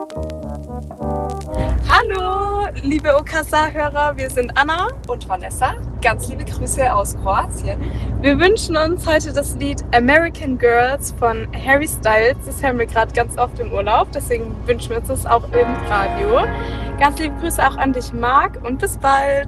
Hallo, liebe Okasa-Hörer, wir sind Anna und Vanessa. Ganz liebe Grüße aus Kroatien. Wir wünschen uns heute das Lied American Girls von Harry Styles. Das hören wir gerade ganz oft im Urlaub, deswegen wünschen wir uns das auch im Radio. Ganz liebe Grüße auch an dich, Marc, und bis bald.